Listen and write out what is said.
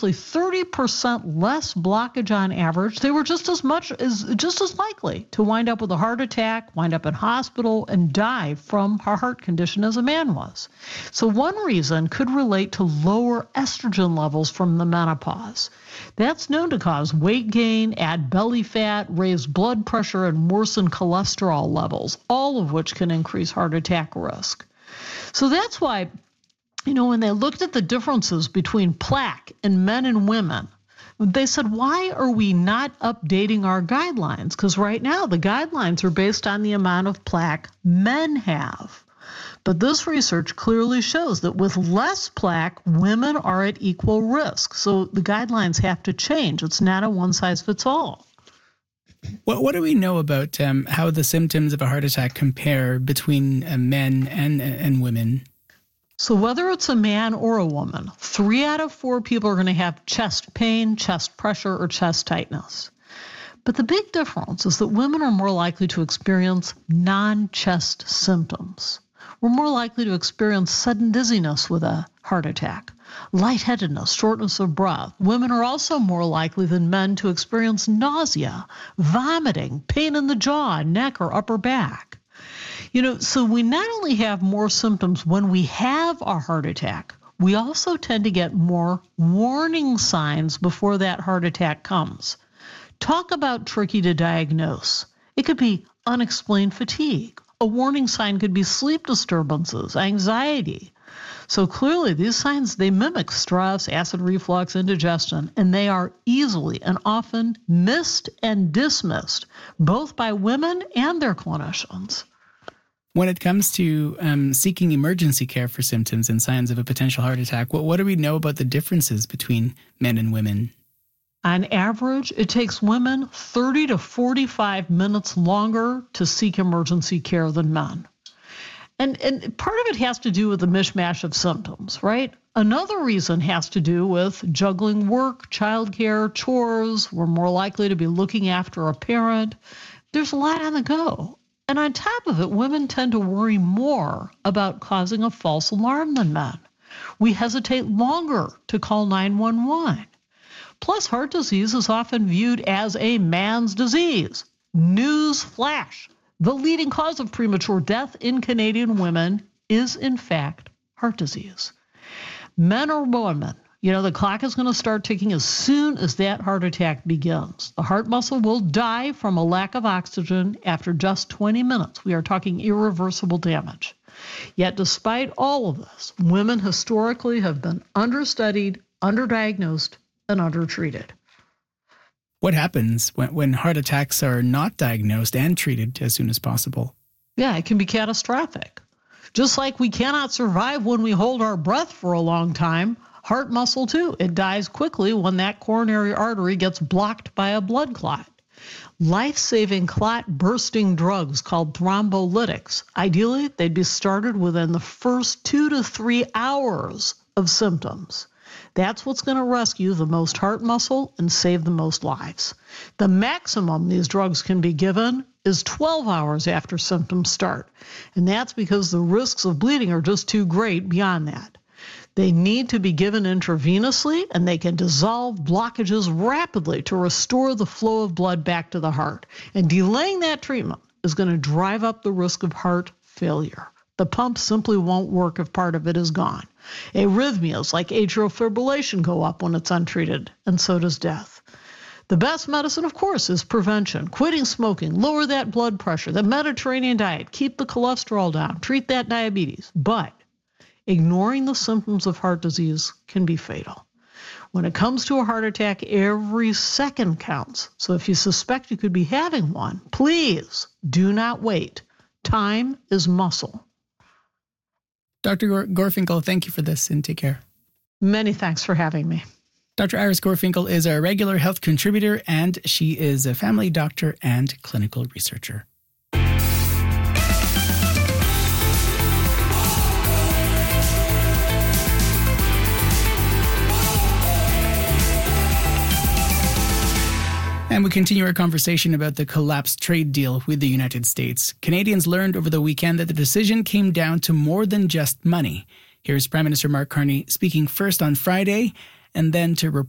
roughly 30% less blockage on average, they were just as likely to wind up with a heart attack, wind up in hospital, and die from a heart condition as a man was. So one reason could relate to lower estrogen levels from the menopause. That's known to cause weight gain, add belly fat, raise blood pressure, and worsen cholesterol levels, all of which can increase heart attack risk. So that's why, when they looked at the differences between plaque in men and women, they said, why are we not updating our guidelines? Because right now the guidelines are based on the amount of plaque men have. But this research clearly shows that with less plaque, women are at equal risk. So the guidelines have to change. It's not a one-size-fits-all. What do we know about how the symptoms of a heart attack compare between men and women? So whether it's a man or a woman, 3 out of 4 people are going to have chest pain, chest pressure, or chest tightness. But the big difference is that women are more likely to experience non-chest symptoms. We're more likely to experience sudden dizziness with a heart attack, lightheadedness, shortness of breath. Women are also more likely than men to experience nausea, vomiting, pain in the jaw, neck, or upper back. So we not only have more symptoms when we have a heart attack, we also tend to get more warning signs before that heart attack comes. Talk about tricky to diagnose. It could be unexplained fatigue. A warning sign could be sleep disturbances, anxiety. So clearly these signs, they mimic stress, acid reflux, indigestion, and they are easily and often missed and dismissed, both by women and their clinicians. When it comes to seeking emergency care for symptoms and signs of a potential heart attack, what do we know about the differences between men and women? On average, it takes women 30 to 45 minutes longer to seek emergency care than men. And part of it has to do with the mishmash of symptoms, right? Another reason has to do with juggling work, childcare, chores. We're more likely to be looking after a parent. There's a lot on the go. And on top of it, women tend to worry more about causing a false alarm than men. We hesitate longer to call 911. Plus, heart disease is often viewed as a man's disease. News flash. The leading cause of premature death in Canadian women is, in fact, heart disease. Men or women, the clock is going to start ticking as soon as that heart attack begins. The heart muscle will die from a lack of oxygen after just 20 minutes. We are talking irreversible damage. Yet despite all of this, women historically have been understudied, underdiagnosed, and undertreated. What happens when heart attacks are not diagnosed and treated as soon as possible? Yeah, it can be catastrophic. Just like we cannot survive when we hold our breath for a long time, heart muscle too. It dies quickly when that coronary artery gets blocked by a blood clot. Life-saving clot-bursting drugs called thrombolytics, ideally they'd be started within the first 2 to 3 hours of symptoms. That's what's going to rescue the most heart muscle and save the most lives. The maximum these drugs can be given is 12 hours after symptoms start. And that's because the risks of bleeding are just too great beyond that. They need to be given intravenously, and they can dissolve blockages rapidly to restore the flow of blood back to the heart. And delaying that treatment is going to drive up the risk of heart failure. The pump simply won't work if part of it is gone. Arrhythmias like atrial fibrillation go up when it's untreated, and so does death. The best medicine, of course, is prevention. Quitting smoking, lower that blood pressure, the Mediterranean diet, keep the cholesterol down, treat that diabetes. But ignoring the symptoms of heart disease can be fatal. When it comes to a heart attack, every second counts. So if you suspect you could be having one, please do not wait. Time is muscle. Dr. Gorfinkel, thank you for this and take care. Many thanks for having me. Dr. Iris Gorfinkel is a regular health contributor, and she is a family doctor and clinical researcher. And we continue our conversation about the collapsed trade deal with the United States. Canadians learned over the weekend that the decision came down to more than just money. Here's Prime Minister Mark Carney speaking first on Friday and then to